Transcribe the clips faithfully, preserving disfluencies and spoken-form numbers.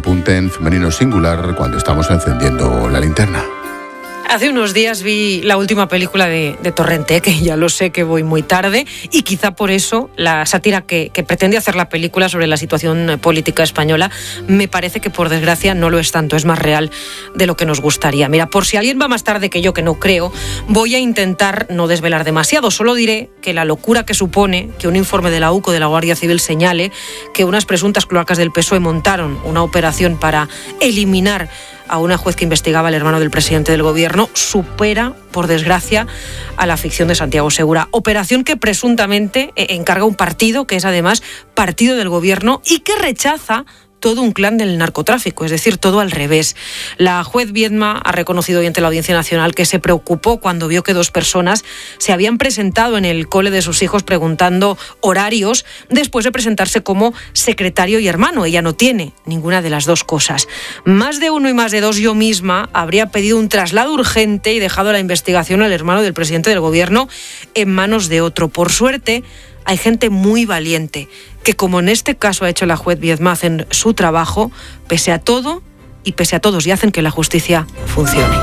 apunte en femenino singular cuando estamos encendiendo la linterna. Hace unos días vi la última película de, de Torrente, que ya lo sé que voy muy tarde, y quizá por eso la sátira que, que pretende hacer la película sobre la situación política española me parece que por desgracia no lo es tanto, es más real de lo que nos gustaría. Mira, por si alguien va más tarde que yo, que no creo, voy a intentar no desvelar demasiado, solo diré que la locura que supone que un informe de la U C O de la Guardia Civil señale que unas presuntas cloacas del P S O E montaron una operación para eliminar a una juez que investigaba al hermano del presidente del gobierno supera, por desgracia, a la ficción de Santiago Segura. Operación que presuntamente encarga un partido, que es además partido del gobierno, y que rechaza todo un clan del narcotráfico, es decir, todo al revés. La juez Viedma ha reconocido hoy ante la Audiencia Nacional que se preocupó cuando vio que dos personas se habían presentado en el cole de sus hijos preguntando horarios después de presentarse como secretario y hermano. Ella no tiene ninguna de las dos cosas. Más de uno y más de dos, yo misma habría pedido un traslado urgente y dejado la investigación al hermano del presidente del gobierno en manos de otro. Por suerte, hay gente muy valiente que, como en este caso ha hecho la juez Viedma, hacen su trabajo pese a todo y pese a todos, y hacen que la justicia funcione.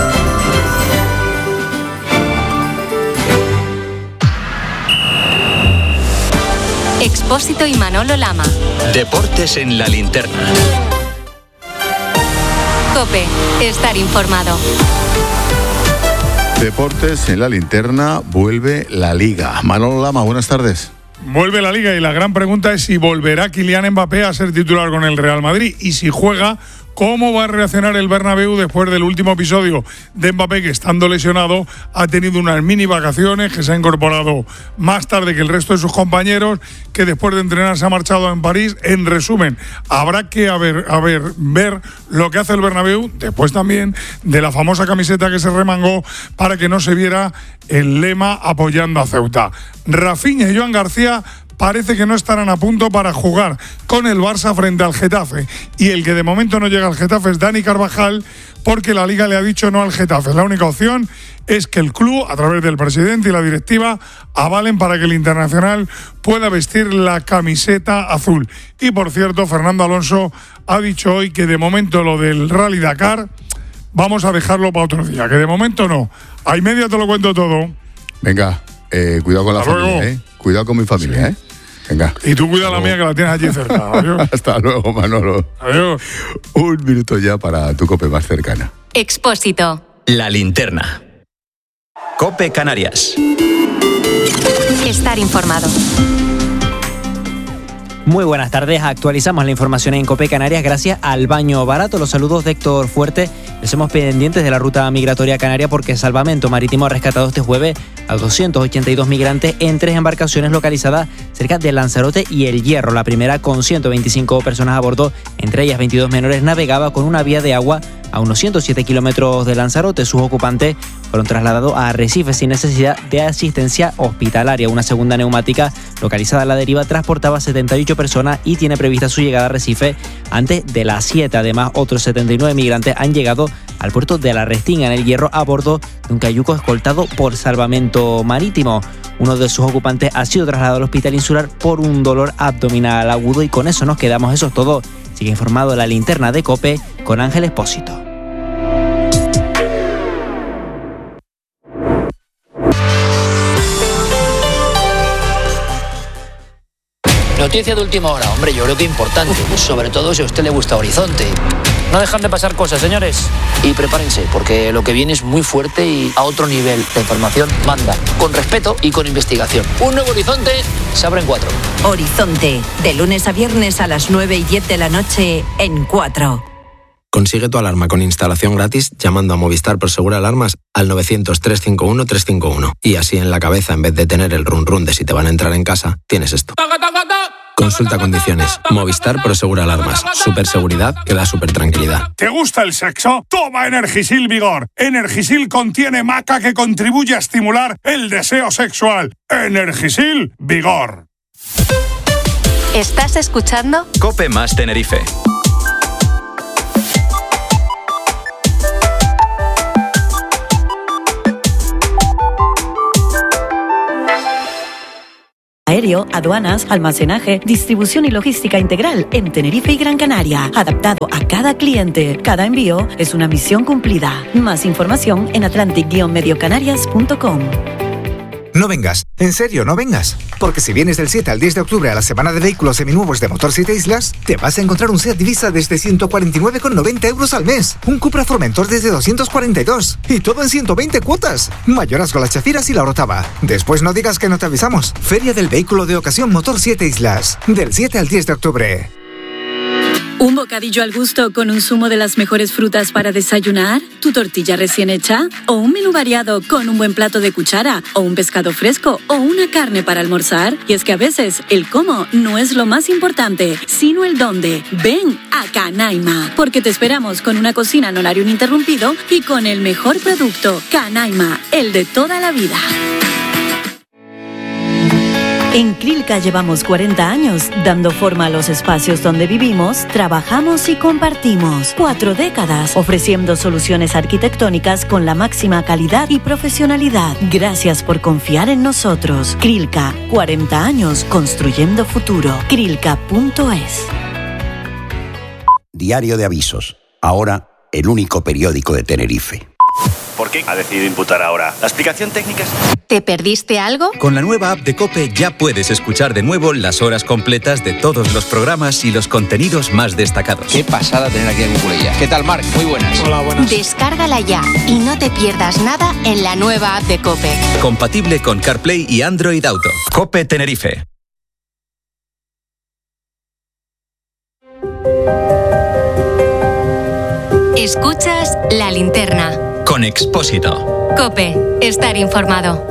Expósito y Manolo Lama. Deportes en la linterna. COPE, estar informado. Deportes en la linterna, vuelve la Liga. Manolo Lama, buenas tardes. Vuelve la Liga y la gran pregunta es si volverá Kylian Mbappé a ser titular con el Real Madrid y si juega, ¿cómo va a reaccionar el Bernabéu después del último episodio de Mbappé, que estando lesionado ha tenido unas mini vacaciones, que se ha incorporado más tarde que el resto de sus compañeros, que después de entrenar se ha marchado en París? En resumen, habrá que a ver, a ver, ver lo que hace el Bernabéu, después también de la famosa camiseta que se remangó para que no se viera el lema apoyando a Ceuta. Rafinha y Joan García parece que no estarán a punto para jugar con el Barça frente al Getafe, y el que de momento no llega al Getafe es Dani Carvajal, porque la Liga le ha dicho no al Getafe. La única opción es que el club, a través del presidente y la directiva, avalen para que el internacional pueda vestir la camiseta azul. Y por cierto, Fernando Alonso ha dicho hoy que de momento lo del Rally Dakar vamos a dejarlo para otro día, que de momento no. A y media te lo cuento todo. Venga, eh, cuidado con la Hasta familia, luego. ¿eh? Cuidado con mi familia, Sí. ¿eh? Venga. Y tú cuida la mía, que la tienes allí cerca. Adiós. Hasta luego, Manolo. Adiós. Un minuto ya para tu COPE más cercana. Expósito. La linterna. COPE Canarias. Estar informado. Muy buenas tardes, actualizamos la información en COPE Canarias gracias al Baño Barato. Los saludos de Héctor Fuerte. Estamos pendientes de la ruta migratoria canaria porque Salvamento Marítimo ha rescatado este jueves a doscientos ochenta y dos migrantes en tres embarcaciones localizadas cerca de Lanzarote y El Hierro. La primera, con ciento veinticinco personas a bordo, entre ellas veintidós menores, navegaba con una vía de agua a unos ciento siete kilómetros de Lanzarote. Sus ocupantes fueron trasladados a Arrecife sin necesidad de asistencia hospitalaria. Una segunda neumática localizada a la deriva transportaba setenta y ocho personas y tiene prevista su llegada a Arrecife antes de las siete. Además, otros setenta y nueve migrantes han llegado al puerto de La Restinga, en El Hierro, a bordo de un cayuco escoltado por Salvamento Marítimo. Uno de sus ocupantes ha sido trasladado al hospital insular por un dolor abdominal agudo. Y con eso nos quedamos. Eso es todo. Sigue informado la linterna de COPE con Ángel Expósito. Noticia de última hora, hombre, yo creo que importante, sobre todo si a usted le gusta Horizonte. No dejan de pasar cosas, señores. Y prepárense, porque lo que viene es muy fuerte y a otro nivel. La información manda, con respeto y con investigación. Un nuevo Horizonte se abre en cuatro. Horizonte, de lunes a viernes a las nueve y diez de la noche en cuatro. Consigue tu alarma con instalación gratis llamando a Movistar Prosegur Alarmas al novecientos, trescientos cincuenta y uno, trescientos cincuenta y uno. Y así en la cabeza, en vez de tener el run run de si te van a entrar en casa, tienes esto. Consulta condiciones. Movistar Prosegur Alarmas. Super seguridad que da super tranquilidad. ¿Te gusta el sexo? Toma Energisil Vigor. Energisil contiene maca que contribuye a estimular el deseo sexual. Energisil Vigor. ¿Estás escuchando? COPE más Tenerife. Aérea envío, aduanas, almacenaje, distribución y logística integral en Tenerife y Gran Canaria, adaptado a cada cliente. Cada envío es una misión cumplida. Más información en atlantic guion medio canarias punto com. No vengas, en serio, no vengas. Porque si vienes del siete al diez de octubre a la semana de vehículos seminuevos de Motor siete Islas, te vas a encontrar un Seat Ibiza desde ciento cuarenta y nueve con noventa euros al mes, un Cupra Formentor desde doscientos cuarenta y dos y todo en ciento veinte cuotas. Mayorazgo, Las Chafiras y La Orotava. Después no digas que no te avisamos. Feria del Vehículo de Ocasión Motor siete Islas, del siete al diez de octubre. ¿Un bocadillo al gusto con un zumo de las mejores frutas para desayunar? ¿Tu tortilla recién hecha? ¿O un menú variado con un buen plato de cuchara? ¿O un pescado fresco? ¿O una carne para almorzar? Y es que a veces el cómo no es lo más importante, sino el dónde. Ven a Canaima, porque te esperamos con una cocina en horario ininterrumpido y con el mejor producto. Canaima, el de toda la vida. En Crilca llevamos cuarenta años dando forma a los espacios donde vivimos, trabajamos y compartimos. Cuatro décadas ofreciendo soluciones arquitectónicas con la máxima calidad y profesionalidad. Gracias por confiar en nosotros. Crilca, cuarenta años construyendo futuro. Crilca punto es. Diario de Avisos. Ahora, el único periódico de Tenerife. ¿Por qué ha decidido imputar ahora? ¿La explicación técnica es...? ¿Te perdiste algo? Con la nueva app de COPE ya puedes escuchar de nuevo las horas completas de todos los programas y los contenidos más destacados. Qué pasada tener aquí a Cuculella. ¿Qué tal, Marc? Muy buenas. Hola, buenas. Descárgala ya y no te pierdas nada en la nueva app de COPE. Compatible con CarPlay y Android Auto. COPE Tenerife. Escuchas La Linterna. Con Expósito. COPE. Estar informado.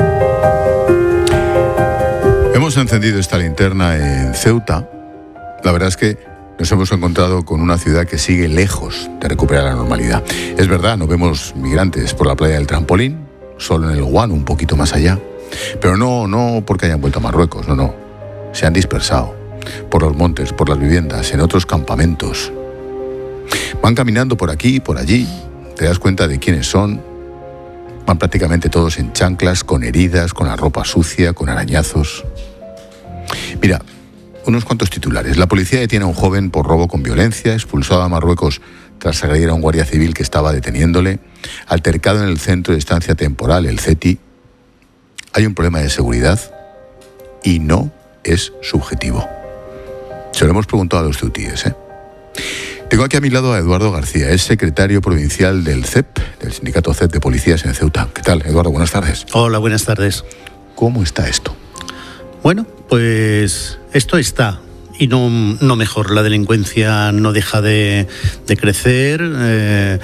Hemos encendido esta linterna en Ceuta. La verdad es que nos hemos encontrado con una ciudad que sigue lejos de recuperar la normalidad. Es verdad, no vemos migrantes por la playa del Trampolín, solo en el Guano, un poquito más allá. Pero no, no porque hayan vuelto a Marruecos, no, no. Se han dispersado por los montes, por las viviendas, en otros campamentos. Van caminando por aquí y por allí. Te das cuenta de quiénes son. Van prácticamente todos en chanclas, con heridas, con la ropa sucia, con arañazos. Mira, unos cuantos titulares. La policía detiene a un joven por robo con violencia, expulsado a Marruecos tras agredir a un guardia civil que estaba deteniéndole, altercado en el centro de estancia temporal, el C E T I. Hay un problema de seguridad y no es subjetivo. Se lo hemos preguntado a los ceutíes, ¿eh? Tengo aquí a mi lado a Eduardo García, es secretario provincial del C E P, del sindicato C E P de policías en Ceuta. ¿Qué tal, Eduardo? Buenas tardes. Hola, buenas tardes. ¿Cómo está esto? Bueno, pues esto está, y no, no mejor. La delincuencia no deja de, de crecer. Eh,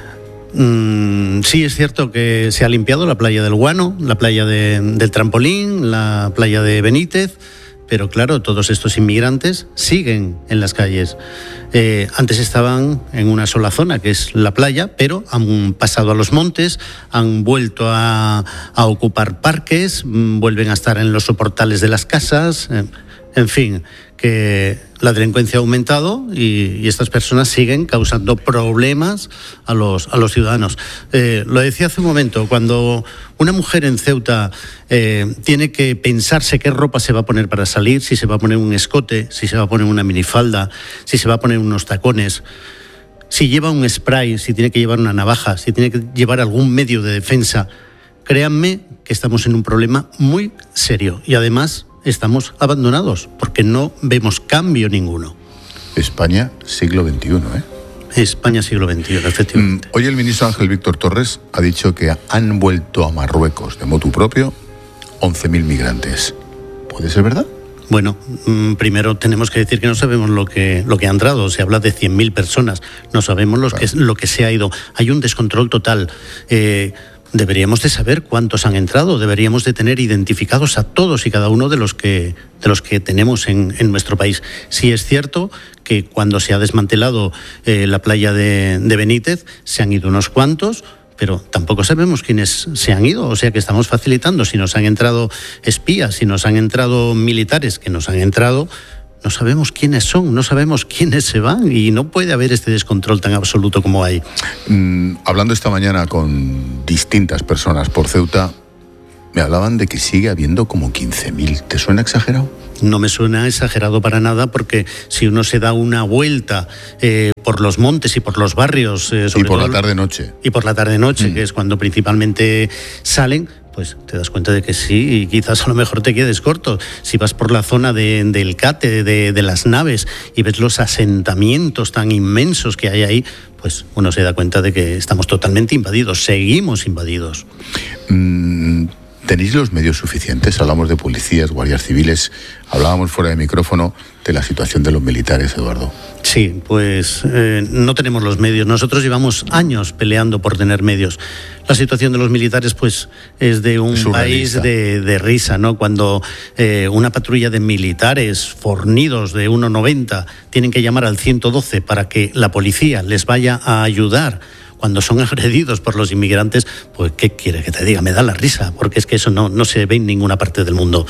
mmm, sí, es cierto que se ha limpiado la playa del Guano, la playa de, del Trampolín, la playa de Benítez, pero claro, todos estos inmigrantes siguen en las calles. Eh, antes estaban en una sola zona, que es la playa, pero han pasado a los montes, han vuelto a, a ocupar parques, vuelven a estar en los soportales de las casas, eh, en fin, que la delincuencia ha aumentado y, y estas personas siguen causando problemas a los, a los ciudadanos. Eh, lo decía hace un momento, cuando una mujer en Ceuta eh, tiene que pensarse qué ropa se va a poner para salir, si se va a poner un escote, si se va a poner una minifalda, si se va a poner unos tacones, si lleva un spray, si tiene que llevar una navaja, si tiene que llevar algún medio de defensa, créanme que estamos en un problema muy serio y además estamos abandonados porque no vemos cambio ninguno. España, siglo veintiuno, ¿eh? España, siglo veintiuno, efectivamente. Mm, hoy el ministro Ángel Víctor Torres ha dicho que han vuelto a Marruecos de motu propio once mil migrantes. ¿Puede ser verdad? Bueno, mmm, primero tenemos que decir que no sabemos lo que, lo que ha entrado. Se habla de cien mil personas. No sabemos los claro. que, lo que se ha ido. Hay un descontrol total. Eh... Deberíamos de saber cuántos han entrado, deberíamos de tener identificados a todos y cada uno de los que, de los que tenemos en, en nuestro país. Sí es cierto que cuando se ha desmantelado eh, la playa de, de Benítez se han ido unos cuantos, pero tampoco sabemos quiénes se han ido, o sea que estamos facilitando. Si nos han entrado espías, si nos han entrado militares que nos han entrado, no sabemos quiénes son, no sabemos quiénes se van y no puede haber este descontrol tan absoluto como hay. Mm, hablando esta mañana con distintas personas por Ceuta, me hablaban de que sigue habiendo como quince mil. ¿Te suena exagerado? No me suena exagerado para nada, porque si uno se da una vuelta eh, por los montes y por los barrios... Eh, sobre y por todo, la tarde-noche. Y por la tarde-noche, mm. que es cuando principalmente salen, pues te das cuenta de que sí, y quizás a lo mejor te quedes corto. Si vas por la zona de, del Cate, de, de las naves, y ves los asentamientos tan inmensos que hay ahí, pues uno se da cuenta de que estamos totalmente invadidos, seguimos invadidos. Mm. ¿Tenéis los medios suficientes? Hablamos de policías, guardias civiles. Hablábamos fuera de micrófono de la situación de los militares, Eduardo. Sí, pues eh, no tenemos los medios. Nosotros llevamos años peleando por tener medios. La situación de los militares, pues, es de un país de, de risa, ¿no? Cuando eh, una patrulla de militares fornidos de uno noventa tienen que llamar al ciento doce para que la policía les vaya a ayudar cuando son agredidos por los inmigrantes, pues ¿qué quiere que te diga? Me da la risa, porque es que eso no, no se ve en ninguna parte del mundo.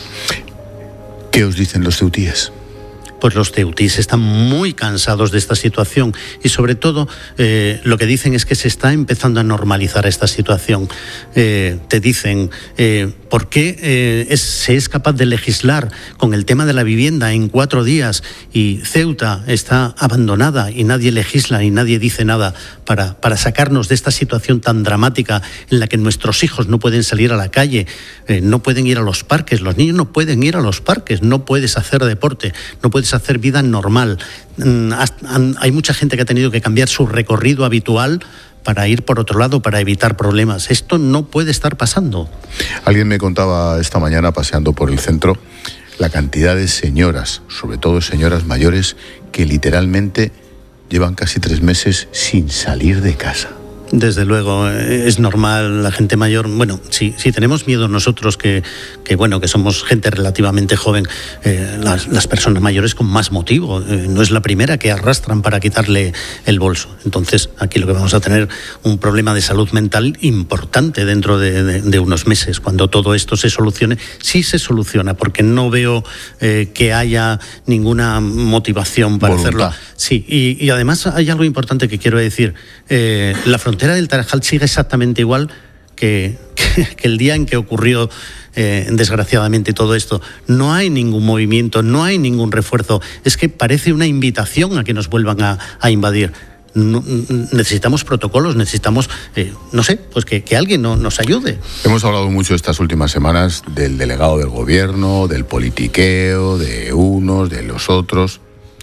¿Qué os dicen los ceutíes? Pues los ceutíes están muy cansados de esta situación y sobre todo eh, lo que dicen es que se está empezando a normalizar esta situación. Eh, te dicen, eh, ¿por qué eh, es, se es capaz de legislar con el tema de la vivienda en cuatro días y Ceuta está abandonada y nadie legisla y nadie dice nada para, para sacarnos de esta situación tan dramática en la que nuestros hijos no pueden salir a la calle, eh, no pueden ir a los parques, los niños no pueden ir a los parques, no puedes hacer deporte, no puedes hacer vida normal. Hay mucha gente que ha tenido que cambiar su recorrido habitual para ir por otro lado, para evitar problemas. Esto no puede estar pasando. Alguien me contaba esta mañana paseando por el centro la cantidad de señoras, sobre todo señoras mayores, que literalmente llevan casi tres meses sin salir de casa. Desde luego, es normal, la gente mayor, bueno, si, si tenemos miedo nosotros que, que, bueno, que somos gente relativamente joven, eh, las, las personas mayores con más motivo, eh, no es la primera que arrastran para quitarle el bolso. Entonces, aquí lo que vamos a tener un problema de salud mental importante dentro de, de, de unos meses, cuando todo esto se solucione. Sí se soluciona, porque no veo eh, que haya ninguna motivación para Voluntad. hacerlo. Sí, y, y además hay algo importante que quiero decir, eh, la frontera La frontera del Tarajal sigue exactamente igual que, que, que el día en que ocurrió eh, desgraciadamente todo esto. No hay ningún movimiento, no hay ningún refuerzo. Es que parece una invitación a que nos vuelvan a, a invadir. No, necesitamos protocolos, necesitamos, eh, no sé, pues que, que alguien no, nos ayude. Hemos hablado mucho estas últimas semanas del delegado del gobierno, del politiqueo, de unos, de los otros.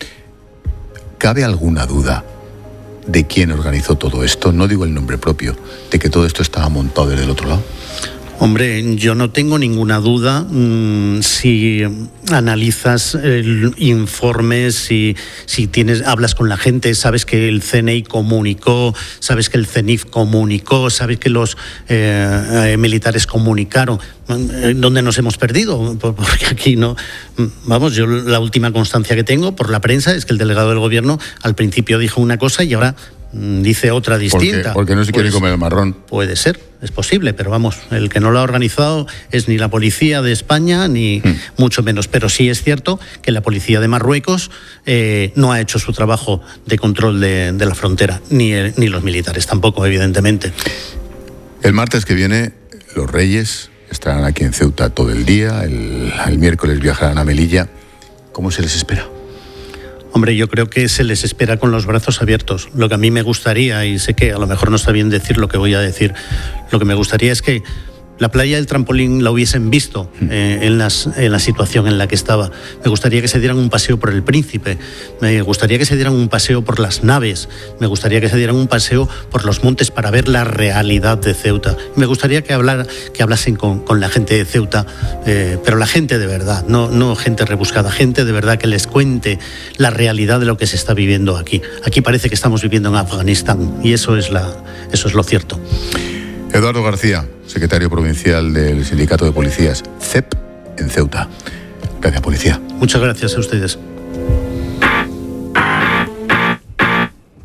¿Cabe alguna duda de quién organizó todo esto? No digo el nombre propio, de que todo esto estaba montado desde el otro lado. Hombre, yo no tengo ninguna duda. Mmm, si analizas el informe, si, si tienes, hablas con la gente, sabes que el C N I comunicó, sabes que el CENIF comunicó, sabes que los eh, eh, militares comunicaron. ¿Dónde nos hemos perdido? Porque aquí no... Vamos, yo la última constancia que tengo por la prensa es que el delegado del gobierno al principio dijo una cosa y ahora dice otra distinta. ¿Por qué? Porque no se quiere comer el marrón. Puede ser, es posible, pero vamos, el que no lo ha organizado es ni la policía de España, ni mm. mucho menos. Pero sí es cierto que la policía de Marruecos eh, no ha hecho su trabajo de control de, de la frontera, ni, ni los militares tampoco, evidentemente. El martes que viene, los Reyes estarán aquí en Ceuta todo el día, el, el miércoles viajarán a Melilla. ¿Cómo se les espera? Hombre, yo creo que se les espera con los brazos abiertos. Lo que a mí me gustaría, y sé que a lo mejor no está bien decir lo que voy a decir, lo que me gustaría es que la playa del Trampolín la hubiesen visto eh, en, las, en la situación en la que estaba. Me gustaría que se dieran un paseo por el Príncipe, me gustaría que se dieran un paseo por las naves, me gustaría que se dieran un paseo por los montes para ver la realidad de Ceuta. Me gustaría que, hablar, que hablasen con, con la gente de Ceuta, eh, pero la gente de verdad, no, no gente rebuscada, gente de verdad que les cuente la realidad de lo que se está viviendo aquí. Aquí parece que estamos viviendo en Afganistán y eso es, la, eso es lo cierto. Eduardo García, secretario provincial del Sindicato de Policías, C E P, en Ceuta. Gracias, policía. Muchas gracias a ustedes.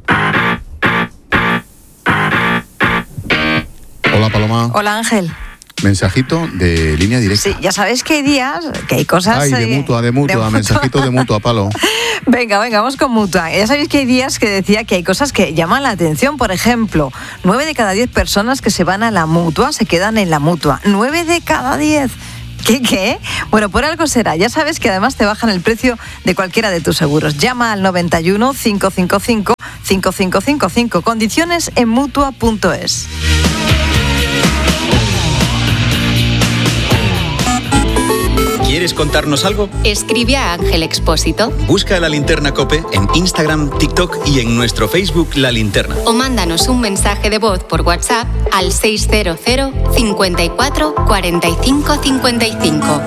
Hola, Paloma. Hola, Ángel. Mensajito de línea directa. Sí, ya sabéis que hay días, que hay cosas... Ay, de mutua, de mutua, de mutua. Mensajito de mutua, palo. Venga, venga, vamos con mutua. Ya sabéis que hay días que decía que hay cosas que llaman la atención. Por ejemplo, nueve de cada diez personas que se van a la mutua se quedan en la mutua. Nueve de cada diez. ¿Qué, qué? Bueno, por algo será. Ya sabes que además te bajan el precio de cualquiera de tus seguros. Llama al noventa y uno, cinco cinco cinco, cinco cinco cinco cinco. Condiciones en mutua punto es. ¿Quieres contarnos algo? Escribe a Ángel Expósito. Busca La Linterna COPE en Instagram, TikTok y en nuestro Facebook La Linterna. O mándanos un mensaje de voz por WhatsApp al seis cero cero, cincuenta y cuatro, cuarenta y cinco, cincuenta y cinco.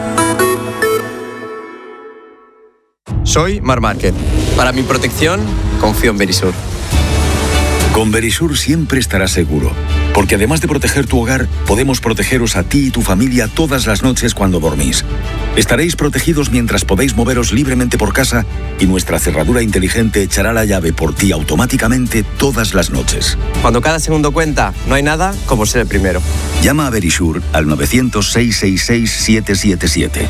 Soy Mar Márquez. Para mi protección, confío en Verisur. Con Verisur siempre estarás seguro, porque además de proteger tu hogar, podemos protegeros a ti y tu familia todas las noches cuando dormís. Estaréis protegidos mientras podéis moveros libremente por casa y nuestra cerradura inteligente echará la llave por ti automáticamente todas las noches. Cuando cada segundo cuenta, no hay nada como ser el primero. Llama a Verisur al nueve cero cero, seis seis seis, siete siete siete.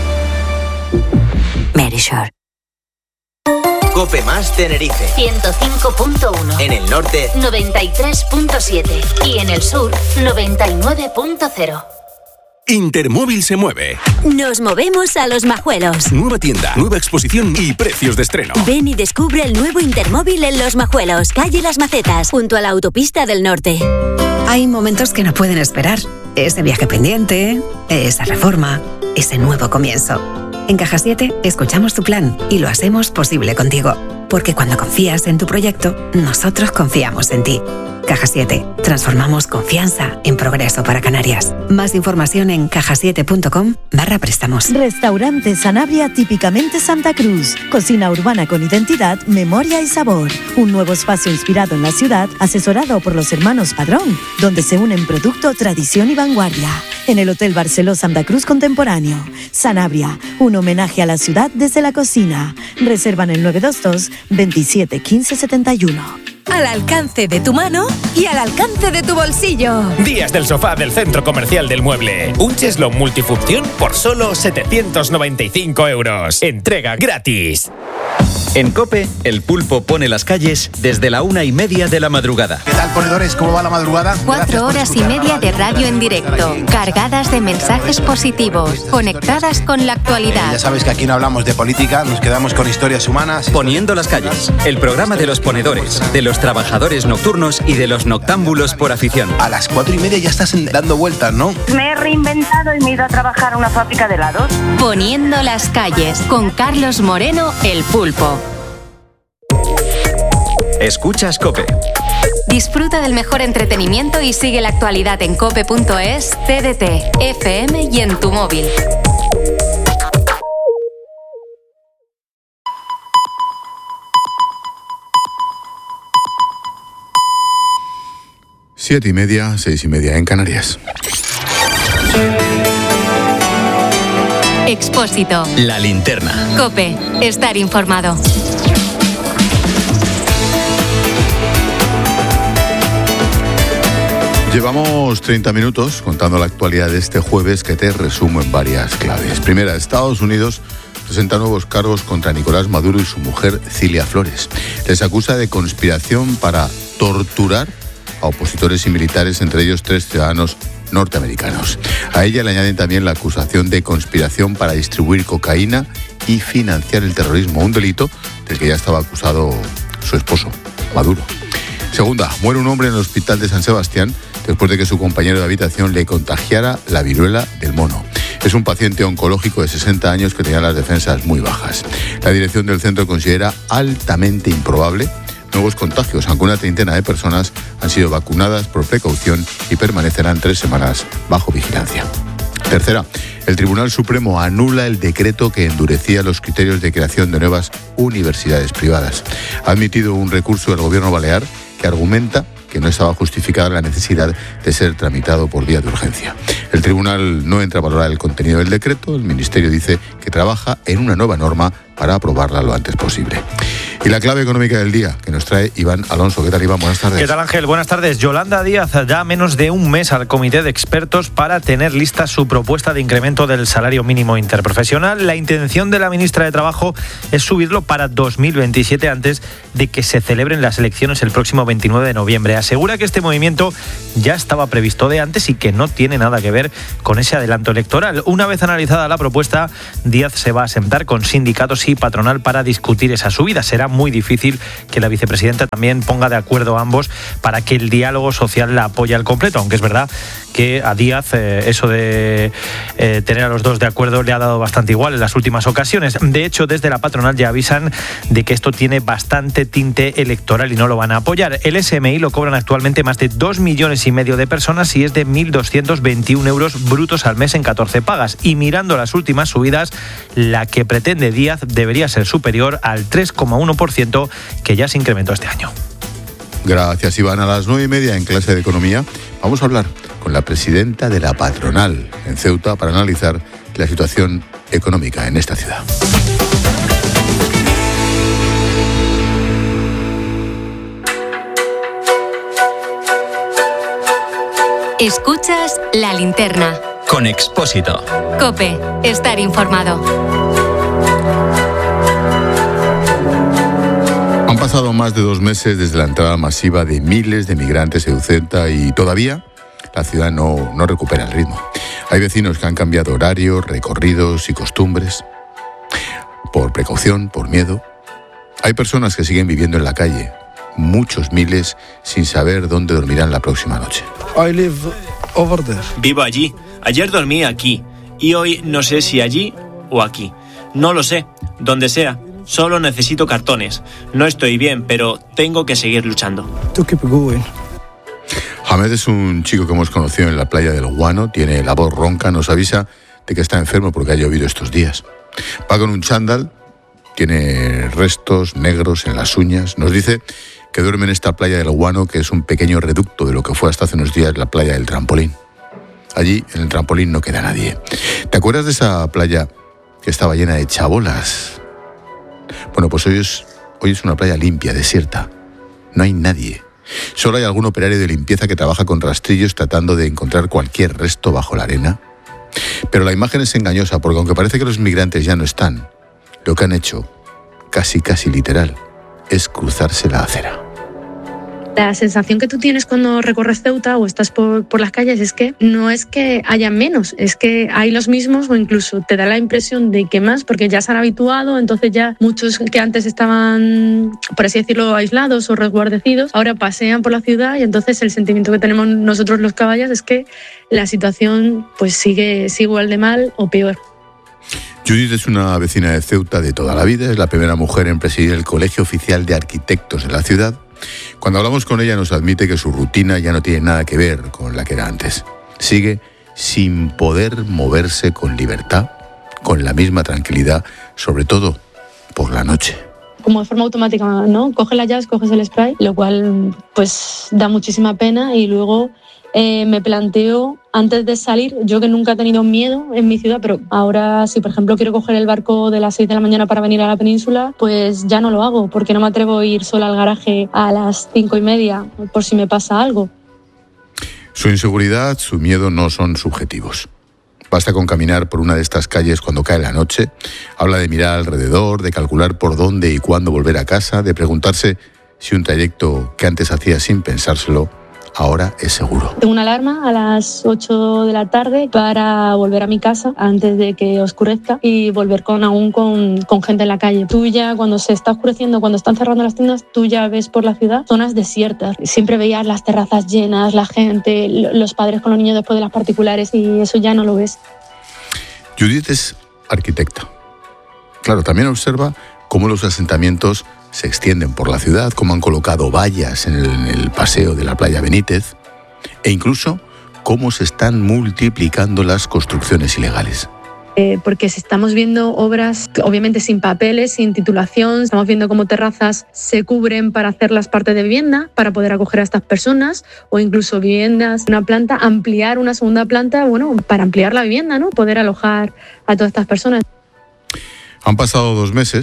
Verisur. Cope Más Tenerife ciento cinco punto uno. En el norte noventa y tres punto siete. Y en el sur noventa y nueve punto cero. Intermóvil se mueve. Nos movemos a Los Majuelos. Nueva tienda, nueva exposición y precios de estreno. Ven y descubre el nuevo Intermóvil en Los Majuelos, calle Las Macetas, junto a la autopista del norte. Hay momentos que no pueden esperar. Ese viaje pendiente, esa reforma, ese nuevo comienzo. En Caja siete escuchamos tu plan y lo hacemos posible contigo. Porque cuando confías en tu proyecto, nosotros confiamos en ti. Caja siete. Transformamos confianza en progreso para Canarias. Más información en caja siete punto com barra préstamos. Restaurante Sanabria típicamente Santa Cruz. Cocina urbana con identidad, memoria y sabor. Un nuevo espacio inspirado en la ciudad, asesorado por los hermanos Padrón, donde se unen producto, tradición y vanguardia. En el Hotel Barceló Santa Cruz Contemporáneo. Sanabria, un homenaje a la ciudad desde la cocina. Reservan el nueve dos dos, veintisiete, quince, setenta y uno. Al alcance de tu mano y al alcance de tu bolsillo. Días del sofá del Centro Comercial del Mueble. Un cheslón multifunción por solo setecientos noventa y cinco euros. Entrega gratis. En COPE, el pulpo pone las calles desde la una y media de la madrugada. ¿Qué tal, ponedores? ¿Cómo va la madrugada? Cuatro horas y media de radio en directo, cargadas de mensajes positivos, conectadas con la actualidad. Eh, ya sabes que aquí no hablamos de política, nos quedamos con historias humanas. Poniendo las calles, el programa de los ponedores, de los trabajadores nocturnos y de los noctámbulos por afición. A las cuatro y media ya estás dando vueltas, ¿no? Me he reinventado y me he ido a trabajar a una fábrica de helados. Poniendo las calles, con Carlos Moreno, el pulpo. Escuchas COPE. Disfruta del mejor entretenimiento y sigue la actualidad en cope punto es, T D T, F M y en tu móvil. Siete y media, seis y media en Canarias. Expósito. La Linterna. COPE. Estar informado. Llevamos treinta minutos contando la actualidad de este jueves que te resumo en varias claves. Primera, Estados Unidos presenta nuevos cargos contra Nicolás Maduro y su mujer Cilia Flores. Les acusa de conspiración para torturar a opositores y militares, entre ellos tres ciudadanos norteamericanos. A ella le añaden también la acusación de conspiración para distribuir cocaína y financiar el terrorismo, un delito del que ya estaba acusado su esposo, Maduro. Segunda, muere un hombre en el hospital de San Sebastián después de que su compañero de habitación le contagiara la viruela del mono. Es un paciente oncológico de sesenta años que tenía las defensas muy bajas. La dirección del centro considera altamente improbable nuevos contagios, aunque una treintena de personas han sido vacunadas por precaución y permanecerán tres semanas bajo vigilancia. Tercera, el Tribunal Supremo anula el decreto que endurecía los criterios de creación de nuevas universidades privadas. Ha admitido un recurso del gobierno balear que argumenta que no estaba justificada la necesidad de ser tramitado por vía de urgencia. El tribunal no entra a valorar el contenido del decreto. El Ministerio dice que trabaja en una nueva norma para aprobarla lo antes posible. Y la clave económica del día que nos trae Iván Alonso. ¿Qué tal, Iván? Buenas tardes. ¿Qué tal, Ángel? Buenas tardes. Yolanda Díaz da menos de un mes al comité de expertos para tener lista su propuesta de incremento del salario mínimo interprofesional. La intención de la ministra de Trabajo es subirlo para dos mil veintisiete antes de que se celebren las elecciones el próximo veintinueve de noviembre. Asegura que este movimiento ya estaba previsto de antes y que no tiene nada que ver con ese adelanto electoral. Una vez analizada la propuesta, Díaz se va a sentar con sindicatos y patronal para discutir esa subida. Será muy difícil que la vicepresidenta también ponga de acuerdo a ambos para que el diálogo social la apoye al completo, aunque es verdad que a Díaz eh, eso de eh, tener a los dos de acuerdo le ha dado bastante igual en las últimas ocasiones. De hecho, desde la patronal ya avisan de que esto tiene bastante tinte electoral y no lo van a apoyar. El S M I lo cobran actualmente más de dos millones y medio de personas y es de mil doscientos veintiún euros brutos al mes en catorce pagas. Y mirando las últimas subidas, la que pretende Díaz debería ser superior al tres coma uno por ciento que ya se incrementó este año. Gracias, Iván. A las nueve y media en clase de economía vamos a hablar con la presidenta de la patronal en Ceuta para analizar la situación económica en esta ciudad. Escuchas La Linterna. Con Expósito. COPE. Estar informado. Han pasado más de dos meses desde la entrada masiva de miles de migrantes en Ceuta y todavía la ciudad no, no recupera el ritmo. Hay vecinos que han cambiado horarios, recorridos y costumbres por precaución, por miedo. Hay personas que siguen viviendo en la calle, muchos miles, sin saber dónde dormirán la próxima noche. I live over there. Vivo allí. Ayer dormí aquí y hoy no sé si allí o aquí. No lo sé. Donde sea. Solo necesito cartones. No estoy bien, pero tengo que seguir luchando. To keep going. Hamed es un chico que hemos conocido en la playa del Guano. Tiene la voz ronca, nos avisa de que está enfermo porque ha llovido estos días. Va con un chándal, tiene restos negros en las uñas. Nos dice que duerme en esta playa del Guano, que es un pequeño reducto de lo que fue hasta hace unos días la playa del Trampolín. Allí, en el Trampolín, no queda nadie. ¿Te acuerdas de esa playa que estaba llena de chabolas? Bueno, pues hoy es, hoy es una playa limpia, desierta. No hay nadie. Solo hay algún operario de limpieza que trabaja con rastrillos tratando de encontrar cualquier resto bajo la arena. Pero la imagen es engañosa porque aunque parece que los migrantes ya no están, lo que han hecho, casi casi literal, es cruzarse la acera. La sensación que tú tienes cuando recorres Ceuta o estás por, por las calles es que no es que haya menos, es que hay los mismos o incluso te da la impresión de que más porque ya se han habituado, entonces ya muchos que antes estaban, por así decirlo, aislados o resguardecidos, ahora pasean por la ciudad y entonces el sentimiento que tenemos nosotros los caballas es que la situación pues sigue, sigue igual de mal o peor. Judith es una vecina de Ceuta de toda la vida, es la primera mujer en presidir el Colegio Oficial de Arquitectos de la ciudad. Cuando hablamos con ella nos admite que su rutina ya no tiene nada que ver con la que era antes. Sigue sin poder moverse con libertad, con la misma tranquilidad, sobre todo por la noche. Como de forma automática, ¿no? Coges las llaves, coges el spray, lo cual pues da muchísima pena y luego eh, me planteo antes de salir, yo que nunca he tenido miedo en mi ciudad, pero ahora si por ejemplo quiero coger el barco de las seis de la mañana para venir a la península, pues ya no lo hago porque no me atrevo a ir sola al garaje a las cinco y media por si me pasa algo. Su inseguridad, su miedo no son subjetivos. Basta con caminar por una de estas calles cuando cae la noche. Habla de mirar alrededor, de calcular por dónde y cuándo volver a casa, de preguntarse si un trayecto que antes hacía sin pensárselo ahora es seguro. Tengo una alarma a las ocho de la tarde para volver a mi casa antes de que oscurezca y volver con aún con, con gente en la calle. Tú ya cuando se está oscureciendo, cuando están cerrando las tiendas, tú ya ves por la ciudad zonas desiertas. Siempre veías las terrazas llenas, la gente, los padres con los niños después de las particulares y eso ya no lo ves. Judith es arquitecta. Claro, también observa cómo los asentamientos se extienden por la ciudad, cómo han colocado vallas en el, en el paseo de la playa Benítez e incluso cómo se están multiplicando las construcciones ilegales. Eh, porque si estamos viendo obras, obviamente sin papeles, sin titulación, estamos viendo cómo terrazas se cubren para hacer las partes de vivienda, para poder acoger a estas personas, o incluso viviendas, una planta, ampliar una segunda planta, bueno, para ampliar la vivienda, ¿no? Poder alojar a todas estas personas. Han pasado dos meses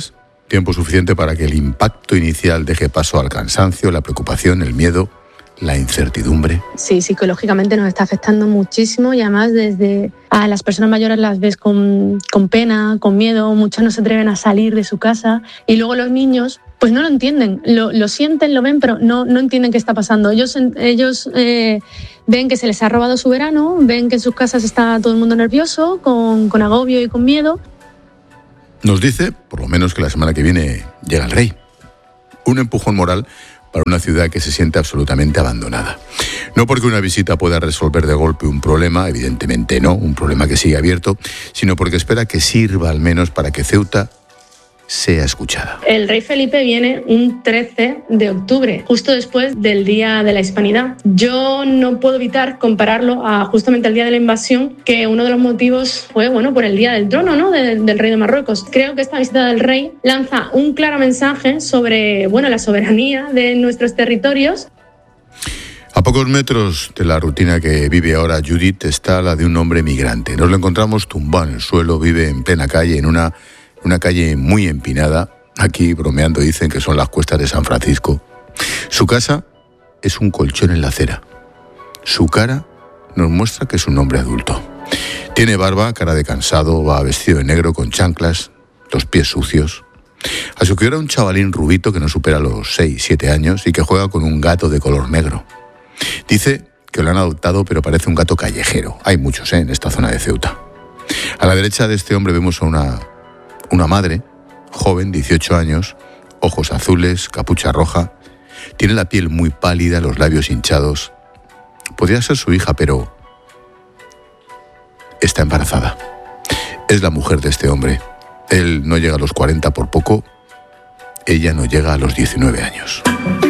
tiempo suficiente para que el impacto inicial deje paso al cansancio, la preocupación, el miedo, la incertidumbre. Sí, psicológicamente nos está afectando muchísimo y además desde a las personas mayores las ves con, con pena, con miedo, muchos no se atreven a salir de su casa y luego los niños pues no lo entienden, lo, lo sienten, lo ven, pero no, no entienden qué está pasando. Ellos, ellos eh, ven que se les ha robado su verano, ven que en sus casas está todo el mundo nervioso, con, con agobio y con miedo. Nos dice, por lo menos, que la semana que viene llega el rey. Un empujón moral para una ciudad que se siente absolutamente abandonada. No porque una visita pueda resolver de golpe un problema, evidentemente no, un problema que sigue abierto, sino porque espera que sirva al menos para que Ceuta sea escuchada. El rey Felipe viene un trece de octubre, justo después del Día de la Hispanidad. Yo no puedo evitar compararlo a justamente el día de la invasión, que uno de los motivos fue, bueno, por el Día del Trono, ¿no?, de, del rey de Marruecos. Creo que esta visita del rey lanza un claro mensaje sobre, bueno, la soberanía de nuestros territorios. A pocos metros de la rutina que vive ahora Judith está la de un hombre migrante. Nos lo encontramos tumbado en el suelo, vive en plena calle, en una Una calle muy empinada. Aquí, bromeando, dicen que son las cuestas de San Francisco. Su casa es un colchón en la acera. Su cara nos muestra que es un hombre adulto. Tiene barba, cara de cansado, va vestido de negro con chanclas, los pies sucios. A su que era un chavalín rubito que no supera los seis, siete años y que juega con un gato de color negro. Dice que lo han adoptado, pero parece un gato callejero. Hay muchos, ¿eh?, en esta zona de Ceuta. A la derecha de este hombre vemos a una... Una madre, joven, dieciocho años, ojos azules, capucha roja, tiene la piel muy pálida, los labios hinchados. Podría ser su hija, pero está embarazada. Es la mujer de este hombre. Él no llega a los cuarenta por poco, ella no llega a los diecinueve años.